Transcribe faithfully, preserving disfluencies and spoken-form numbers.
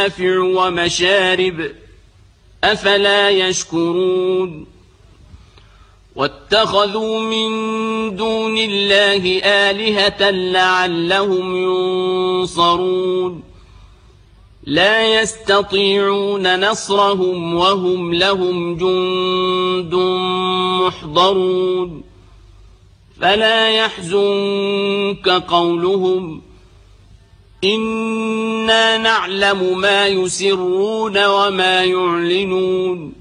ومنافع ومشارب أفلا يشكرون واتخذوا من دون الله آلهة لعلهم ينصرون لا يستطيعون نصرهم وهم لهم جند محضرون فلا يحزنك قولهم إنا نعلم ما يسرون وما يعلنون